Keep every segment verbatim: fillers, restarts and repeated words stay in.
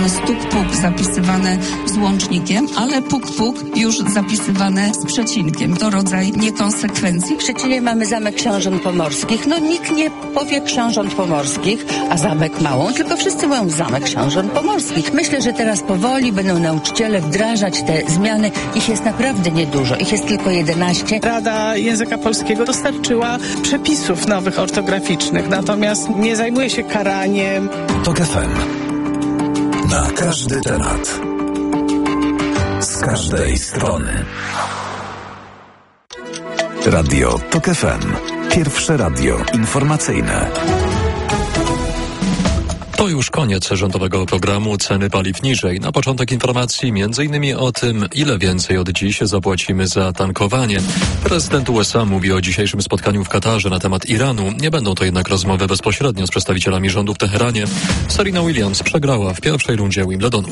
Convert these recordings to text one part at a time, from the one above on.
Stuk-puk zapisywane z łącznikiem, ale puk-puk już zapisywane z przecinkiem. To rodzaj niekonsekwencji. W Szczecinie mamy Zamek Książąt Pomorskich. No nikt nie powie Książąt Pomorskich, a Zamek Małą, tylko wszyscy mówią Zamek Książąt Pomorskich. Myślę, że teraz powoli będą nauczyciele wdrażać te zmiany. Ich jest naprawdę niedużo. Ich jest tylko jedenaście. Rada Języka Polskiego dostarczyła przepisów nowych ortograficznych, natomiast nie zajmuje się karaniem. TOK F M. Na każdy temat. Z każdej strony. Radio TOK F M. Pierwsze radio informacyjne. To już koniec rządowego programu Ceny paliw niżej. Na początek informacji między innymi o tym, ile więcej od dziś zapłacimy za tankowanie. Prezydent U S A mówi o dzisiejszym spotkaniu w Katarze na temat Iranu. Nie będą to jednak rozmowy bezpośrednio z przedstawicielami rządu w Teheranie. Serena Williams przegrała w pierwszej rundzie Wimbledonu.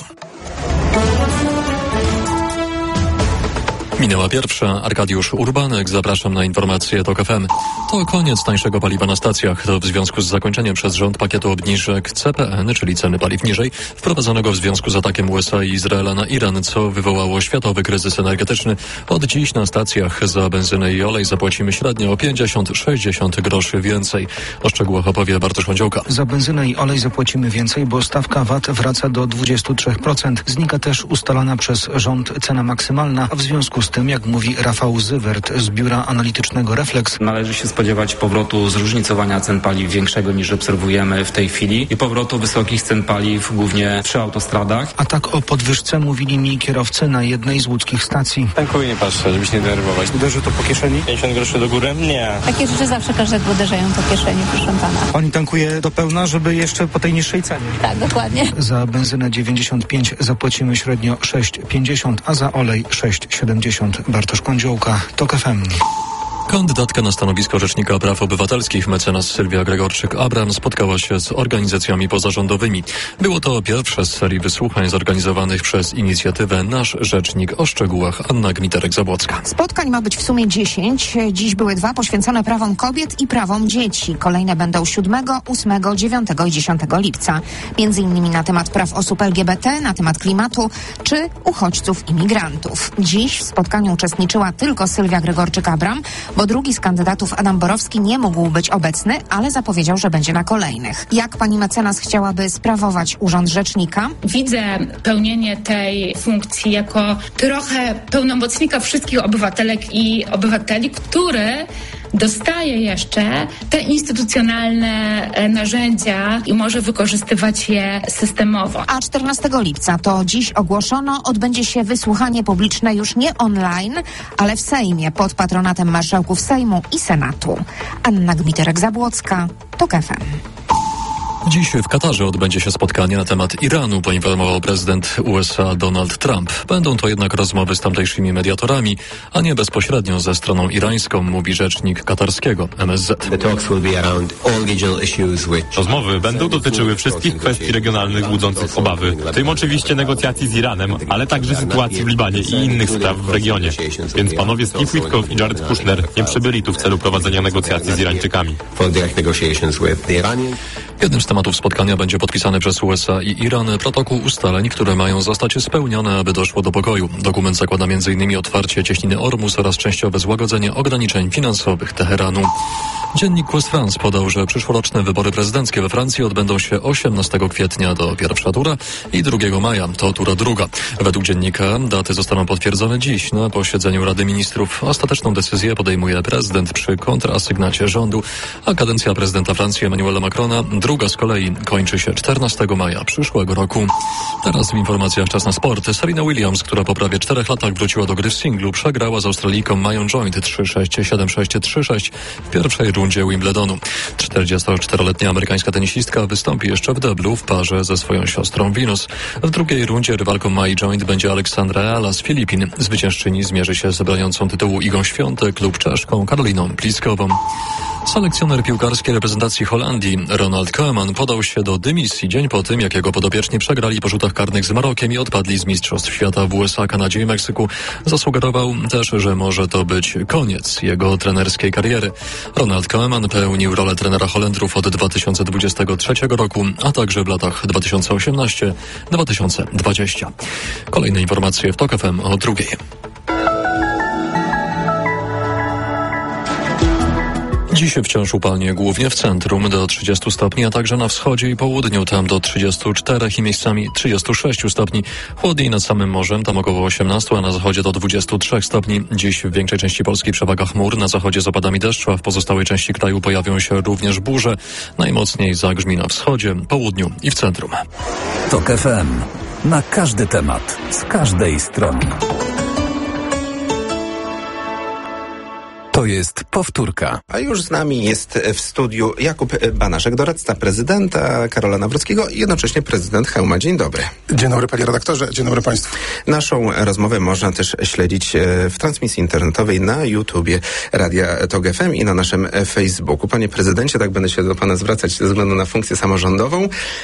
Minęła pierwsza. Arkadiusz Urbanek. Zapraszam na informacje TOK F M. To koniec tańszego paliwa na stacjach. To w związku z zakończeniem przez rząd pakietu obniżek C P N, czyli ceny paliw niżej, wprowadzonego w związku z atakiem U S A i Izraela na Iran, co wywołało światowy kryzys energetyczny. Od dziś na stacjach za benzynę i olej zapłacimy średnio o pięćdziesiąt do sześćdziesięciu groszy więcej. O szczegółach opowie Bartosz Łądziołka. Za benzynę i olej zapłacimy więcej, bo stawka V A T wraca do dwudziestu trzech procent. Znika też ustalana przez rząd cena maksymalna, a w związku z tym, jak mówi Rafał Zywert z biura analitycznego Reflex, należy się spodziewać powrotu zróżnicowania cen paliw większego niż obserwujemy w tej chwili i powrotu wysokich cen paliw głównie przy autostradach. A tak o podwyżce mówili mi kierowcy na jednej z łódzkich stacji. Tankuję, nie patrzę, żeby się nie denerwować. Uderzy to po kieszeni? pięćdziesiąt groszy do góry? Nie. Takie rzeczy zawsze każdego uderzają po kieszeni, proszę pana. Pani tankuje do pełna, żeby jeszcze po tej niższej cenie? Tak, dokładnie. Za benzynę dziewięćdziesiąt pięć zapłacimy średnio sześć pięćdziesiąt, a za olej sześć siedemdziesiąt. Bartosz Kądziołka, TOK F M. Kandydatka na stanowisko Rzecznika Praw Obywatelskich mecenas Sylwia Gregorczyk-Abram spotkała się z organizacjami pozarządowymi. Było to pierwsze z serii wysłuchań zorganizowanych przez inicjatywę Nasz Rzecznik. O szczegółach Anna Gmiterek-Zabłocka. Spotkań ma być w sumie dziesięć. Dziś były dwa poświęcone prawom kobiet i prawom dzieci. Kolejne będą siódmego, ósmego, dziewiątego i dziesiątego lipca. Między innymi na temat praw osób L G B T, na temat klimatu czy uchodźców i migrantów. Dziś w spotkaniu uczestniczyła tylko Sylwia Gregorczyk-Abram, bo drugi z kandydatów, Adam Borowski, nie mógł być obecny, ale zapowiedział, że będzie na kolejnych. Jak pani mecenas chciałaby sprawować urząd rzecznika? Widzę pełnienie tej funkcji jako trochę pełnomocnika wszystkich obywatelek i obywateli, który dostaje jeszcze te instytucjonalne narzędzia i może wykorzystywać je systemowo. A czternastego lipca, to dziś ogłoszono, odbędzie się wysłuchanie publiczne już nie online, ale w Sejmie pod patronatem marszałków Sejmu i Senatu. Anna Gmiterek-Zabłocka, TOK F M. Dziś w Katarze odbędzie się spotkanie na temat Iranu, poinformował prezydent U S A Donald Trump. Będą to jednak rozmowy z tamtejszymi mediatorami, a nie bezpośrednio ze stroną irańską, mówi rzecznik katarskiego M S Z. Rozmowy będą dotyczyły wszystkich kwestii regionalnych budzących obawy, w tym oczywiście negocjacji z Iranem, ale także sytuacji w Libanie i innych spraw w regionie. Więc panowie Steve Witkoff i Jared Kushner nie przybyli tu w celu prowadzenia negocjacji z Irańczykami. Jednym z tematów spotkania będzie podpisany przez U S A i Iran protokół ustaleń, które mają zostać spełnione, aby doszło do pokoju. Dokument zakłada między innymi otwarcie cieśniny Ormus oraz częściowe złagodzenie ograniczeń finansowych Teheranu. Dziennik West France podał, że przyszłoroczne wybory prezydenckie we Francji odbędą się osiemnastego kwietnia, to pierwsza tura, i drugiego maja, to tura druga. Według dziennika daty zostaną potwierdzone dziś na posiedzeniu Rady Ministrów. Ostateczną decyzję podejmuje prezydent przy kontrasygnacie rządu, a kadencja prezydenta Francji Emmanuela Macrona, druga z kolei, kończy się czternastego maja przyszłego roku. Teraz w informacjach czas na sport. Serena Williams, która po prawie czterech latach wróciła do gry w singlu, przegrała z Australijką Mają Joint trzy sześć, siedem sześć, trzy sześć w pierwszej rundzie Wimbledonu. czterdziestoczteroletnia amerykańska tenisistka wystąpi jeszcze w deblu w parze ze swoją siostrą Venus. W drugiej rundzie rywalką Mai Joint będzie Aleksandra Eala z Filipin. Zwyciężczyni zmierzy się z broniącą tytułu Igą Świątek lub Czeszką Karoliną Pliskową. Selekcjoner piłkarskiej reprezentacji Holandii Ronald Koeman podał się do dymisji dzień po tym, jak jego podopieczni przegrali po rzutach karnych z Marokiem i odpadli z Mistrzostw Świata w U S A, Kanadzie i Meksyku. Zasugerował też, że może to być koniec jego trenerskiej kariery. Ronald Koeman pełnił rolę trenera Holendrów od dwa tysiące dwudziestego trzeciego roku, a także w latach dwa tysiące osiemnastego do dwa tysiące dwudziestego. Kolejne informacje w TOK F M o drugiej. Dziś wciąż upalnie, głównie w centrum do trzydziestu stopni, a także na wschodzie i południu, tam do trzydziestu czterech i miejscami trzydziestu sześciu stopni. Chłodniej nad samym morzem, tam około osiemnastu, a na zachodzie do dwudziestu trzech stopni. Dziś w większej części Polski przewaga chmur, na zachodzie z opadami deszczu, a w pozostałej części kraju pojawią się również burze. Najmocniej zagrzmi na wschodzie, południu i w centrum. TOK F M. Na każdy temat, z każdej strony. To jest powtórka. A już z nami jest w studiu Jakub Banaszek, doradca prezydenta Karola Nawrockiego i jednocześnie prezydent Chełma. Dzień dobry. Dzień dobry panie redaktorze, dzień dobry państwu. Naszą rozmowę można też śledzić w transmisji internetowej na YouTubie Radia TOK F M i na naszym Facebooku. Panie prezydencie, tak będę się do pana zwracać ze względu na funkcję samorządową.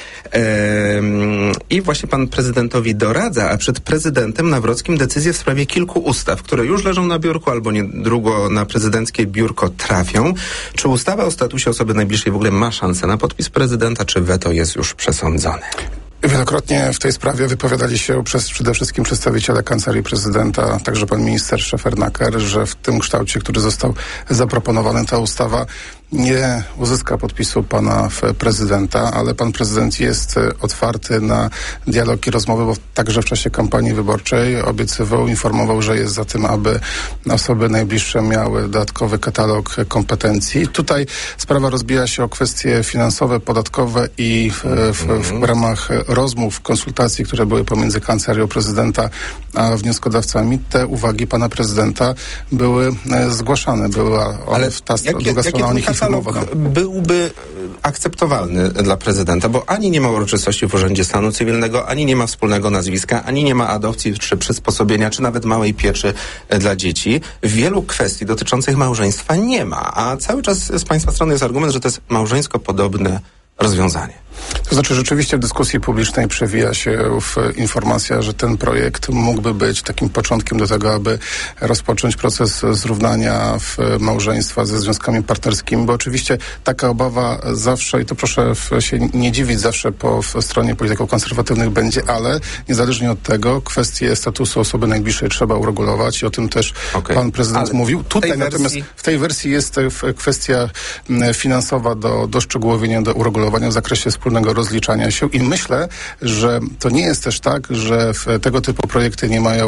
I właśnie pan prezydentowi doradza, a przed prezydentem Nawrockim decyzje w sprawie kilku ustaw, które już leżą na biurku albo niedługo na prezydenckie biurko trafią. Czy ustawa o statusie osoby najbliższej w ogóle ma szansę na podpis prezydenta, czy weto jest już przesądzone? Wielokrotnie w tej sprawie wypowiadali się przez, przede wszystkim przedstawiciele Kancelarii Prezydenta, także pan minister Szefernaker, że w tym kształcie, który został zaproponowany, ta ustawa nie uzyska podpisu pana prezydenta, ale pan prezydent jest otwarty na dialog i rozmowy, bo także w czasie kampanii wyborczej obiecywał, informował, że jest za tym, aby osoby najbliższe miały dodatkowy katalog kompetencji. Tutaj sprawa rozbija się o kwestie finansowe, podatkowe i w, w, w ramach rozmów, konsultacji, które były pomiędzy Kancelarią Prezydenta a wnioskodawcami, te uwagi pana prezydenta były zgłaszane. Była ale ta druga strona o nich informowana. Byłby akceptowalny dla prezydenta, bo ani nie ma uroczystości w Urzędzie Stanu Cywilnego, ani nie ma wspólnego nazwiska, ani nie ma adopcji, czy przysposobienia, czy nawet małej pieczy dla dzieci. Wielu kwestii dotyczących małżeństwa nie ma, a cały czas z państwa strony jest argument, że to jest małżeńsko podobne rozwiązanie. To znaczy rzeczywiście w dyskusji publicznej przewija się informacja, że ten projekt mógłby być takim początkiem do tego, aby rozpocząć proces zrównania w małżeństwa ze związkami partnerskimi, bo oczywiście taka obawa zawsze, i to proszę się nie dziwić, zawsze po stronie polityków konserwatywnych będzie, ale niezależnie od tego kwestię statusu osoby najbliższej trzeba uregulować i o tym też okay. pan prezydent ale mówił. Tutaj w natomiast wersji... w tej wersji jest kwestia finansowa do doszczegółowienia, do uregulowania w zakresie wspólnego rozliczania się i myślę, że to nie jest też tak, że tego typu projekty nie mają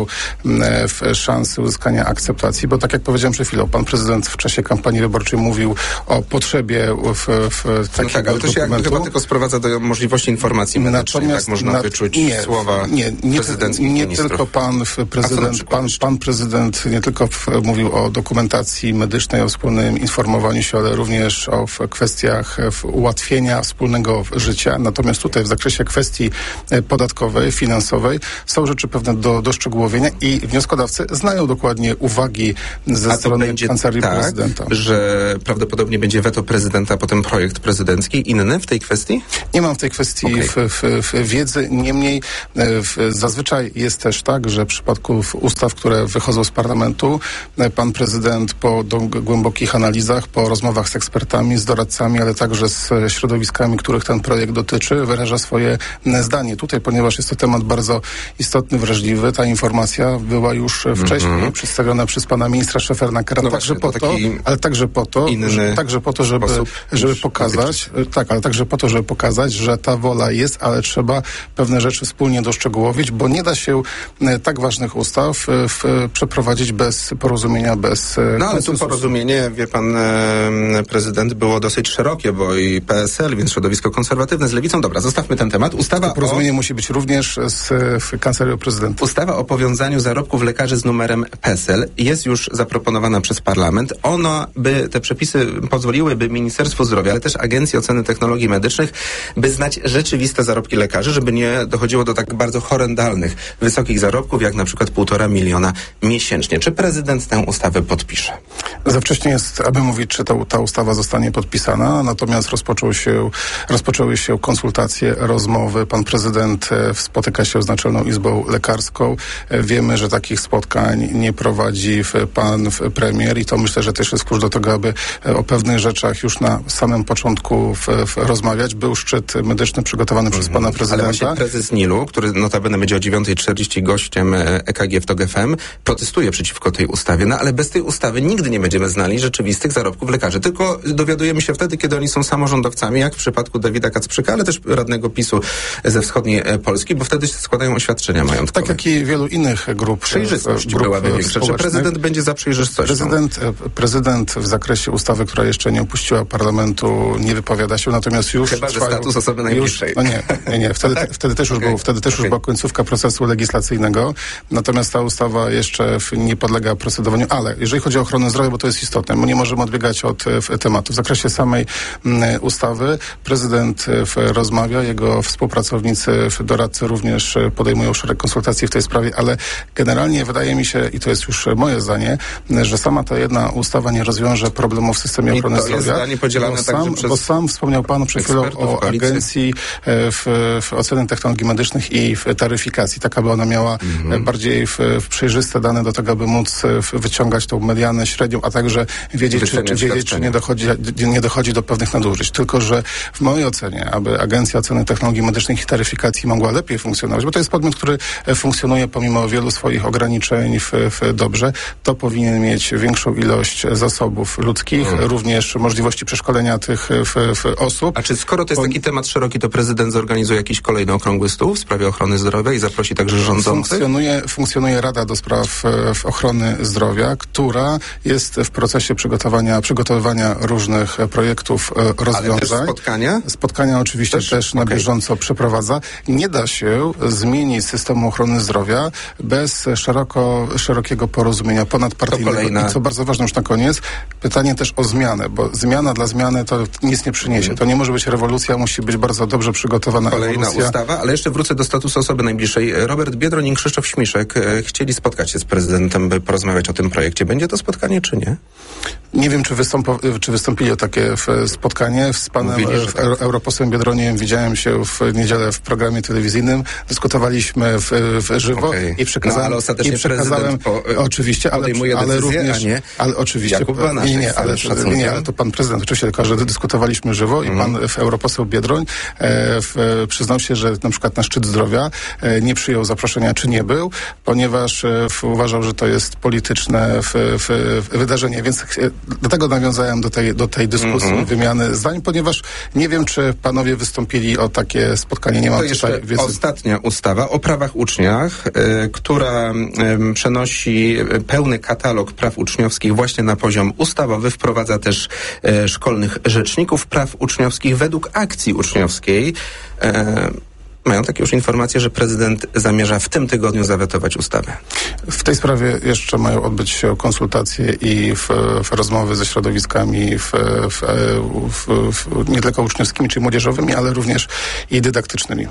szansy uzyskania akceptacji, bo tak jak powiedziałem przed chwilą, pan prezydent w czasie kampanii wyborczej mówił o potrzebie w, w takiego no tak, ale to się jakby chyba tylko sprowadza do możliwości informacji medycznej, tak można na, wyczuć nie, słowa nie, nie, prezydenckich nie ministrów. tylko pan prezydent, pan, pan prezydent nie tylko w, mówił o dokumentacji medycznej, o wspólnym informowaniu się, ale również o w kwestiach w ułatwienia wspólnego życia. Natomiast tutaj w zakresie kwestii podatkowej, finansowej są rzeczy pewne do, do szczegółowienia i wnioskodawcy znają dokładnie uwagi ze a strony Kancelarii tak, Prezydenta. Że prawdopodobnie będzie weto prezydenta, a potem projekt prezydencki inny w tej kwestii? Nie mam w tej kwestii okay. w, w, w wiedzy. Niemniej w, zazwyczaj jest też tak, że w przypadku ustaw, które wychodzą z parlamentu, pan prezydent po do, głębokich analizach, po rozmowach z ekspertami, z doradcami, ale także z środowiskami, których ten projekt dotyczy, wyraża swoje zdanie. Tutaj, ponieważ jest to temat bardzo istotny, wrażliwy, ta informacja była już wcześniej mm-hmm. przedstawiona przez pana ministra Szefernakera, no także po to, to ale także po to, że, także po to, żeby, żeby pokazać, tak, ale także po to, żeby pokazać, że ta wola jest, ale trzeba pewne rzeczy wspólnie doszczegółowić, bo nie da się tak ważnych ustaw w, przeprowadzić bez porozumienia, bez No ale tu porozumienie, wie pan, prezydent było dosyć szerokie, bo i P S L, więc środowisko konserwatywne z lewicą. Dobra, zostawmy ten temat. Ustawa porozumienie o... musi być również z Kancelarią Prezydenta. Ustawa o powiązaniu zarobków lekarzy z numerem P E S L jest już zaproponowana przez parlament. Ona by, te przepisy pozwoliły, by Ministerstwu Zdrowia, ale też Agencji Oceny Technologii Medycznych, by znać rzeczywiste zarobki lekarzy, żeby nie dochodziło do tak bardzo horrendalnych, wysokich zarobków, jak na przykład półtora miliona miesięcznie. Czy prezydent tę ustawę podpisze? Za wcześnie jest, aby mówić, czy ta, ta ustawa zostanie podpisana, natomiast rozpoczął się, rozpoczęły toczyły się konsultacje, rozmowy. Pan prezydent spotyka się z Naczelną Izbą Lekarską. Wiemy, że takich spotkań nie prowadzi pan premier i to myślę, że też jest klucz do tego, aby o pewnych rzeczach już na samym początku w, w rozmawiać. Był szczyt medyczny przygotowany przez pana prezydenta. Ale właśnie prezes N I L-u, który notabene będzie o dziewiąta czterdzieści gościem E K G w TOG F M, protestuje przeciwko tej ustawie. No ale bez tej ustawy nigdy nie będziemy znali rzeczywistych zarobków lekarzy. Tylko dowiadujemy się wtedy, kiedy oni są samorządowcami, jak w przypadku Dawida Kacprzyka, ale też radnego PiSu ze wschodniej Polski, bo wtedy się składają oświadczenia majątkowe. Tak jak i wielu innych grup. Przejrzystość grup byłaby większa. Czy prezydent będzie za przejrzystością? Prezydent, prezydent w zakresie ustawy, która jeszcze nie opuściła parlamentu, nie wypowiada się, natomiast już Chyba, trwają, że status osoby najbliższej. Już, no nie, nie, nie. Wtedy, te, wtedy też już okay. był, wtedy też okay. już była końcówka procesu legislacyjnego, natomiast ta ustawa jeszcze nie podlega procedowaniu, ale jeżeli chodzi o ochronę zdrowia, bo to jest istotne, my nie możemy odbiegać od w, tematu. W zakresie samej m, ustawy prezydent w, rozmawia, jego współpracownicy, w, doradcy również podejmują szereg konsultacji w tej sprawie, ale generalnie wydaje mi się, i to jest już moje zdanie, że sama ta jedna ustawa nie rozwiąże problemów w systemie I ochrony to zdrowia. Jest zdanie podzielane bo, także sam, przez bo sam wspomniał pan przed chwilą o koalicji. Agencji w, w oceny technologii medycznych i w taryfikacji, tak aby ona miała mhm. bardziej w, w przejrzyste dane do tego, aby móc w, wyciągać tą medianę średnią, a także wiedzieć, czy, czy, wiedzieć, czy nie, dochodzi, nie dochodzi do pewnych nadużyć. Tylko, że w mojej ocenie, aby Agencja Oceny Technologii Medycznych i Taryfikacji mogła lepiej funkcjonować, bo to jest podmiot, który funkcjonuje pomimo wielu swoich ograniczeń w, w dobrze, to powinien mieć większą ilość zasobów ludzkich, mhm. również możliwości przeszkolenia tych w, w osób. A czy skoro to jest taki temat szeroki, to prezydent zorganizuje jakiś kolejny okrągły stół w sprawie ochrony zdrowia i zaprosi także rządzących? Funkcjonuje, funkcjonuje Rada do Spraw w Ochrony Zdrowia, która jest w procesie przygotowania, przygotowywania różnych projektów rozwiązań. Ale też spotkania? Spotkania oczywiście też, też na okay. bieżąco przeprowadza. Nie da się zmienić systemu ochrony zdrowia bez szeroko, szerokiego porozumienia ponadpartyjnego. Kolejna... I co bardzo ważne już na koniec, pytanie też o zmianę, bo zmiana dla zmiany to nic nie przyniesie. To nie może być rewolucja, musi być bardzo dobrze przygotowana Kolejna ewolucja. ustawa, ale jeszcze wrócę do statusu osoby najbliższej. Robert Biedroń i Krzysztof Śmiszek e, chcieli spotkać się z prezydentem, by porozmawiać o tym projekcie. Będzie to spotkanie, czy nie? Nie wiem, czy, wystąpo, czy wystąpili o takie spotkanie. Z panem Mówili, e, tak. europosłem Biedroniem widziałem się w niedzielę w programie telewizyjnym. Dyskutowaliśmy w, w żywo okay. i przekazałem... No, ale ostatecznie i przekazałem, po, oczywiście, ale, decyzję, ale również... nie ale oczywiście... Jakub Banaszek, nie, nie, ale, nie, nie, ale to pan prezydent oczywiście, tylko że dyskutowaliśmy żywo mm. i pan w europoseł Biedroń e, w, przyznał się, że na przykład na szczyt zdrowia e, nie przyjął zaproszenia, czy nie był, ponieważ e, w, uważał, że to jest polityczne w, w, w wydarzenie, więc e, dlatego nawiązałem do tej, do tej dyskusji, mm-hmm. wymiany zdań, ponieważ nie wiem, czy panowie wystąpili o takie spotkanie. Nie mam to jeszcze wiedzy. Ostatnia ustawa o prawach uczniach, y, która y, przenosi pełny katalog praw uczniowskich właśnie na poziom ustawowy, wprowadza też y, szkolnych rzeczników praw uczniowskich według akcji uczniowskiej. Y, Mają takie już informacje, że prezydent zamierza w tym tygodniu zawetować ustawę. W tej sprawie jeszcze mają odbyć się konsultacje i w, w rozmowy ze środowiskami w, w, w, w, nie tylko uczniowskimi czy młodzieżowymi, ale również i dydaktycznymi.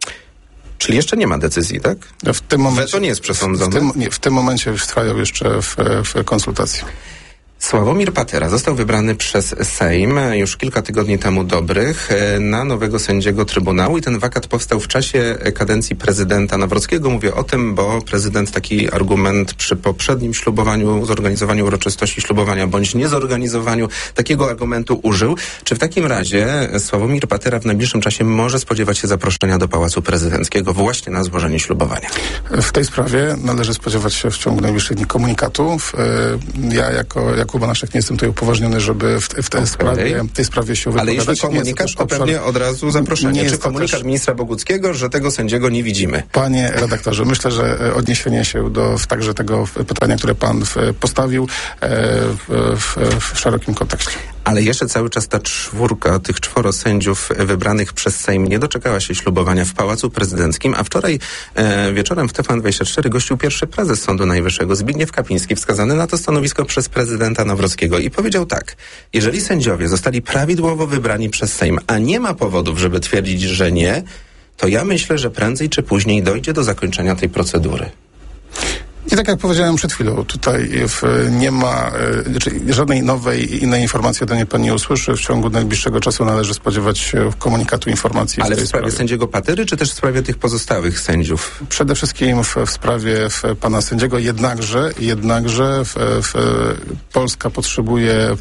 Czyli jeszcze nie ma decyzji, tak? W tym momencie, Weto nie jest przesądzone? W tym, nie, w tym momencie trwają jeszcze w, w konsultacje. Sławomir Patera został wybrany przez Sejm już kilka tygodni temu dobrych na nowego sędziego Trybunału i ten wakat powstał w czasie kadencji prezydenta Nawrockiego. Mówię o tym, bo prezydent taki argument przy poprzednim ślubowaniu, zorganizowaniu uroczystości ślubowania bądź niezorganizowaniu takiego argumentu użył. Czy w takim razie Sławomir Patera w najbliższym czasie może spodziewać się zaproszenia do Pałacu Prezydenckiego właśnie na złożenie ślubowania? W tej sprawie należy spodziewać się w ciągu najbliższych dni komunikatów. Ja jako, jako Jakub Banaszek nie jestem tutaj upoważniony, żeby w, w tej, okay. sprawie, tej sprawie się wypowiadać. Ale jeśli komunikat, to pewnie od razu zaproszenie. Czy komunikat też... ministra Boguckiego, że tego sędziego nie widzimy? Panie redaktorze, myślę, że odniesienie się do także tego pytania, które pan postawił w, w, w szerokim kontekście. Ale jeszcze cały czas ta czwórka, tych czworo sędziów wybranych przez Sejm nie doczekała się ślubowania w Pałacu Prezydenckim, a wczoraj e, wieczorem w T V N dwadzieścia cztery gościł pierwszy prezes Sądu Najwyższego, Zbigniew Kapiński, wskazany na to stanowisko przez prezydenta Nawrockiego i powiedział tak: jeżeli sędziowie zostali prawidłowo wybrani przez Sejm, a nie ma powodów, żeby twierdzić, że nie, to ja myślę, że prędzej czy później dojdzie do zakończenia tej procedury. I tak jak powiedziałem przed chwilą, tutaj w, nie ma e, żadnej nowej, innej informacji ode mnie pan nie usłyszy. W ciągu najbliższego czasu należy spodziewać się komunikatu informacji. Ale w, tej w sprawie sprawie sędziego Patyry, czy też w sprawie tych pozostałych sędziów? Przede wszystkim w, w sprawie w pana sędziego, jednakże, jednakże w, w, Polska potrzebuje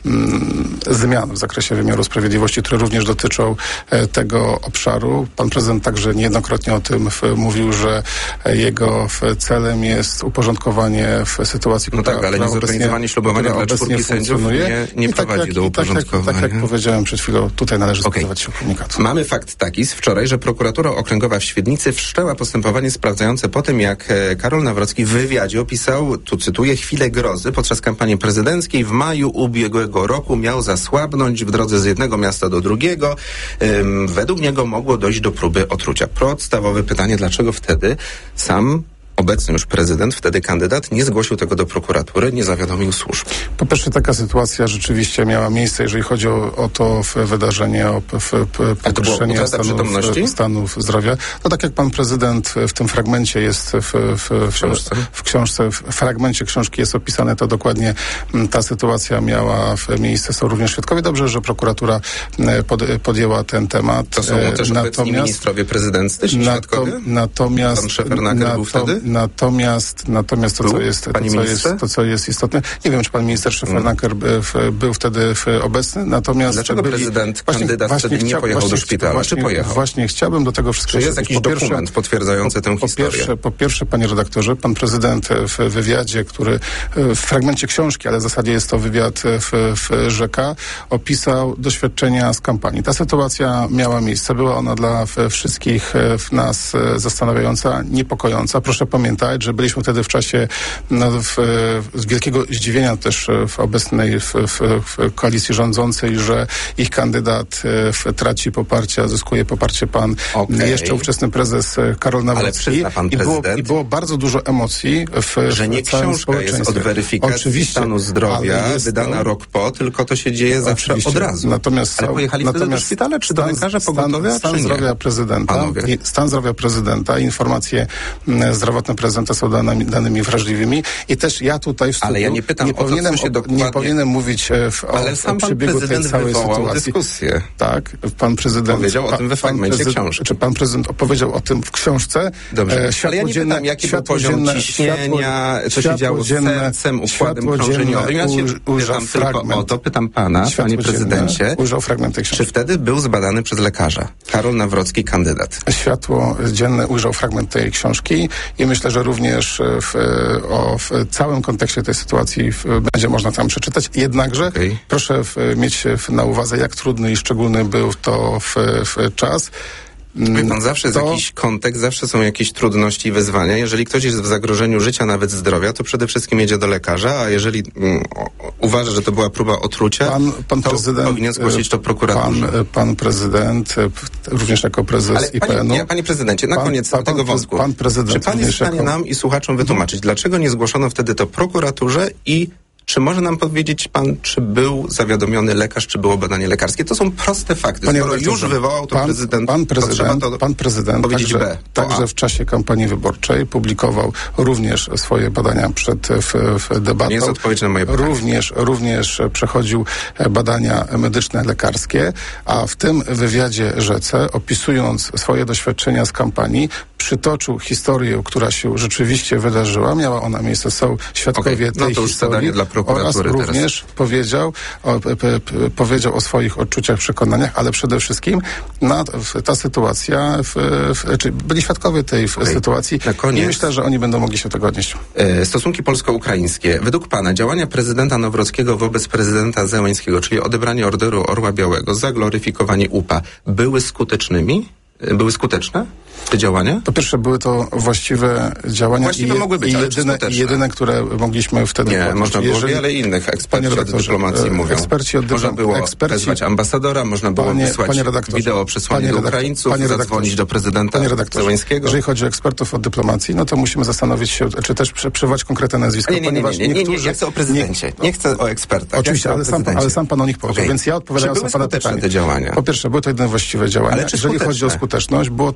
mm, zmian w zakresie wymiaru sprawiedliwości, które również dotyczą e, tego obszaru. Pan prezydent także niejednokrotnie o tym w, mówił, że jego w, celem jest uporządkowanie w sytuacji, no która, tak, ale która niezorganizowanie ślubowania dla czwórki sędziów nie, nie prowadzi tak jak, do uporządkowania. Tak jak, tak jak powiedziałem przed chwilą, tutaj należy okay. spodziewać się komunikatu. Mamy fakt taki z wczoraj, że prokuratura okręgowa w Świdnicy wszczęła postępowanie sprawdzające po tym, jak Karol Nawrocki w wywiadzie opisał, tu cytuję, chwilę grozy podczas kampanii prezydenckiej w maju ubiegłego roku miał zasłabnąć w drodze z jednego miasta do drugiego. Ym, według niego mogło dojść do próby otrucia. Podstawowe pytanie, dlaczego wtedy sam obecny już prezydent, wtedy kandydat, nie zgłosił tego do prokuratury, nie zawiadomił służb? Po pierwsze, taka sytuacja rzeczywiście miała miejsce, jeżeli chodzi o, o to wydarzenie, o pogorszenie stanów, stanów zdrowia. No tak jak pan prezydent w tym fragmencie jest w, w, w, książce. w książce, w fragmencie książki jest opisane, to dokładnie ta sytuacja miała miejsce. Są również świadkowie. Dobrze, że prokuratura pod, podjęła ten temat. To są też obecni ministrowie prezydenccy, świadkowie? Natomiast... Pan Szefernaker był wtedy? Natomiast, natomiast to, co jest, to, co jest, to, co jest istotne, nie wiem, czy pan minister Szefernaker hmm. był wtedy obecny, natomiast... Dlaczego byli, prezydent, właśnie, kandydat właśnie wtedy nie pojechał do szpitala, właśnie, czy pojechał? Właśnie chciałbym do tego wszystkiego... Czy jest jakiś po dokument pierwsze, potwierdzający tę po historię? Pierwsze, po pierwsze, panie redaktorze, pan prezydent w wywiadzie, który w fragmencie książki, ale w zasadzie jest to wywiad w, w Rzeka, opisał doświadczenia z kampanii. Ta sytuacja miała miejsce, była ona dla wszystkich nas zastanawiająca, niepokojąca. Proszę pamiętać, że byliśmy wtedy w czasie no, w, w wielkiego zdziwienia też w obecnej w, w, w koalicji rządzącej, że ich kandydat w, traci poparcie, a zyskuje poparcie pan okay. jeszcze ówczesny prezes Karol Nawrocki. Ale pan I, było, I było bardzo dużo emocji w że nie w całym książka jest od weryfikacji Oczywiście, stanu zdrowia wydana to, rok po, tylko to się dzieje zawsze od razu. Natomiast ale pojechali wtedy do szpitala, czy do lekarza pogotowia, stan, stan zdrowia prezydenta, i, stan zdrowia prezydenta, informacje zdrowotne prezydenta są danymi, danymi wrażliwymi i też ja tutaj w studiu ale ja nie pytam nie o to, powinienem, co się dokładnie... nie powinienem mówić w, o, ale sam o pan prezydent tej wywołał sytuacji. dyskusję. Tak, pan prezydent... Powiedział o tym we fragmencie książki. Czy pan prezydent opowiedział o tym w książce? Dobrze, e, ale ja nie pytam, jaki był poziom ciśnienia, co się działo z sercem, układem krążeniowym. Ja się pytam tylko o to, pytam pana, panie prezydencie, ujrzał fragment tej książki. Czy wtedy był zbadany przez lekarza Karol Nawrocki, kandydat? Światło dzienne ujrzał fragment tej książki i myślę, że również w, o w całym kontekście tej sytuacji w, będzie można tam przeczytać. Jednakże okay. proszę w, mieć w, na uwadze, jak trudny i szczególny był to w, w czas. Wie pan, zawsze jest to... jakiś kontekst, zawsze są jakieś trudności i wyzwania. Jeżeli ktoś jest w zagrożeniu życia, nawet zdrowia, to przede wszystkim jedzie do lekarza, a jeżeli um, uważa, że to była próba otrucia, pan, pan to prezydent, powinien zgłosić to prokuraturze. Pan, pan prezydent, również jako prezes Ale I P N-u... Panie, panie prezydencie, na pan, koniec pan, tego pan, wątku. Pan prezydent Czy pan jest w stanie jako... nam i słuchaczom wytłumaczyć, dlaczego nie zgłoszono wtedy to prokuraturze i czy może nam powiedzieć pan, czy był zawiadomiony lekarz, czy było badanie lekarskie? To są proste fakty. Panie Skoro już wywołał to pan, prezydent, pan prezydent, to to pan prezydent powiedzieć także, B. Także w czasie kampanii wyborczej publikował również swoje badania przed w, w debatą. Nie jest odpowiedź na moje pytanie. Również, również przechodził badania medyczne, lekarskie, a w tym wywiadzie Rzece, opisując swoje doświadczenia z kampanii, przytoczył historię, która się rzeczywiście wydarzyła. Miała ona miejsce, są świadkowie okay. no tej to już historii. Dla oraz również teraz. powiedział o, p, p, powiedział o swoich odczuciach, przekonaniach, ale przede wszystkim na, w, ta sytuacja, w, w, czy byli świadkowie tej okay. sytuacji i myślę, że oni będą mogli się tego odnieść. E, stosunki polsko-ukraińskie. Według pana działania prezydenta Nawrockiego wobec prezydenta Zełańskiego, czyli odebranie Orderu Orła Białego za gloryfikowanie U P A, były skutecznymi? Były skuteczne te działania? Po pierwsze, były to właściwe działania właściwe i, mogły być, i, ale jedyne, i jedyne, które mogliśmy wtedy... Nie, podjąć. Można było Jeżeli, wiele innych. Eksperci od dyplomacji mówią. Eksperci od dyplom- można było eksperci, wezwać ambasadora, można było panie, wysłać panie wideo przesłanie do Ukraińców, panie zadzwonić do prezydenta Zełańskiego. Jeżeli chodzi o ekspertów od dyplomacji, no to musimy zastanowić się, czy też przywołać konkretne nazwiska. Nie, nie, nie, nie, nie, nie, nie, nie, ja chcę o prezydencie. Nie, nie chcę o ekspertach. Oczywiście, ja ale, sam, ale sam pan o nich powiedział, okay. Więc ja odpowiadając na pana pytanie. Te działania? Po pierwsze, były to jedyne właściwe działania. Ale czy Jeżeli skuteczne? chodzi o skuteczność, było to pokazanie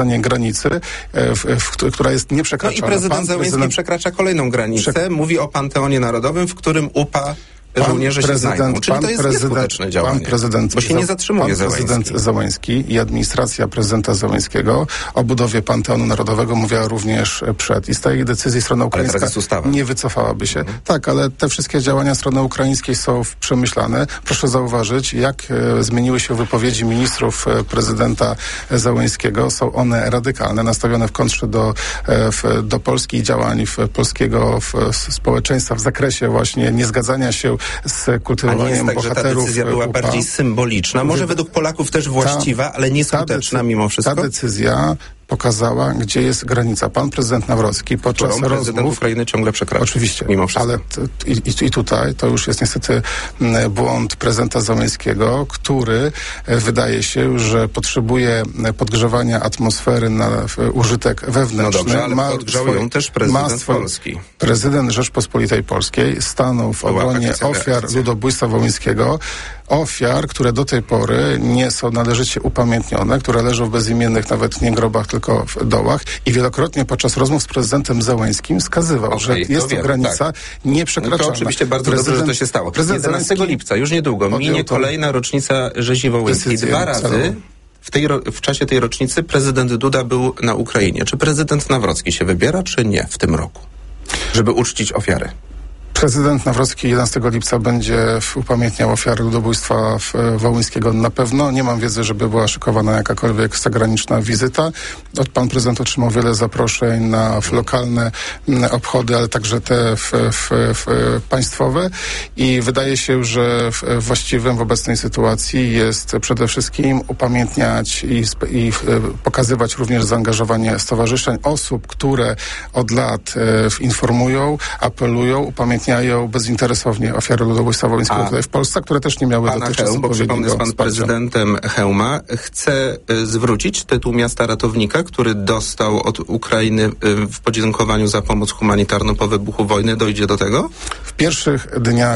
przekraczanie granicy, w, w, która jest nieprzekraczana. No i prezydent Zełenski przekracza kolejną granicę. Przek- Mówi o Panteonie Narodowym, w którym U P A żołnierze się znajdą. Czyli to jest nieskuteczne działanie, pan prezydent, bo się nie zatrzymuje pan prezydent Zełenski i administracja prezydenta Zełenskiego o budowie Panteonu Narodowego mówiła również przed. I z tej decyzji strona ukraińska nie wycofałaby się. Mhm. Tak, ale te wszystkie działania strony ukraińskiej są przemyślane. Proszę zauważyć, jak e, zmieniły się wypowiedzi ministrów e, prezydenta Zełenskiego. Są one radykalne, nastawione w kontrze do, e, w, do Polski i działań w polskiego w, społeczeństwa w zakresie właśnie niezgadzania się z kultywowaniem bohaterów. A nie jest tak, że ta decyzja była U P A. Bardziej symboliczna, może według Polaków też właściwa, ta, ale nieskuteczna decy- mimo wszystko? Ta decyzja pokazała, gdzie jest granica. Pan prezydent Nawrocki podczas Którą rozmów... prezydent Ukrainy ciągle przekracza. Oczywiście, mimo wszystko. Ale t, i, i tutaj to już jest niestety błąd prezydenta Zełenskiego, który wydaje się, że potrzebuje podgrzewania atmosfery na użytek wewnętrzny. No dobrze, ale ma podgrzał swoje, ją też prezydent swój, Polski. Prezydent Rzeczpospolitej Polskiej stanął w obronie ofiar ludobójstwa wołyńskiego, ofiar, które do tej pory nie są należycie upamiętnione, które leżą w bezimiennych nawet nie grobach, tylko w dołach i wielokrotnie podczas rozmów z prezydentem Zełenskim wskazywał, okay, że jest to, wiem, to granica tak. nieprzekraczalna. No to oczywiście bardzo prezydent, dobrze, że to się stało. jedenastego lipca, już niedługo, minie kolejna rocznica rzezi wołyńskiej. Dwa razy celową. W, tej, w czasie tej rocznicy prezydent Duda był na Ukrainie. Czy prezydent Nawrocki się wybiera, czy nie w tym roku, żeby uczcić ofiary? Prezydent Nawrocki jedenastego lipca będzie upamiętniał ofiary ludobójstwa wołyńskiego. Na pewno nie mam wiedzy, żeby była szykowana jakakolwiek zagraniczna wizyta. Pan prezydent otrzymał wiele zaproszeń na lokalne obchody, ale także te w, w, w państwowe i wydaje się, że właściwym w obecnej sytuacji jest przede wszystkim upamiętniać i, i pokazywać również zaangażowanie stowarzyszeń, osób, które od lat informują, apelują, upamiętniają bezinteresownie ofiary ludobójstwa wołyńskiego tutaj w Polsce, które też nie miały dotychczas Hełm, bo przypomnę, jest pan wsparcia. Prezydentem Chełma, chce y, zwrócić tytuł miasta ratownika, który dostał od Ukrainy y, w podziękowaniu za pomoc humanitarną po wybuchu wojny. Dojdzie do tego? W pierwszych dniach